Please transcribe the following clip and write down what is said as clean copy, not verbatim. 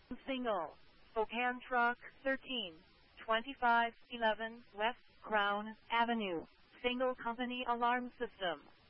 Single. Spokane Truck 132511 West Crown Avenue. Single company alarm system.